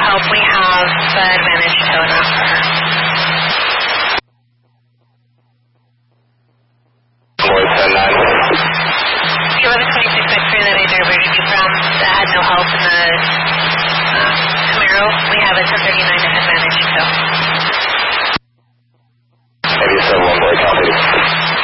help. We have the Advantage tow now for her. The 1126 X-ray that I diverted you from that had no help in the Camaro, we have a 1039 Advantage tow.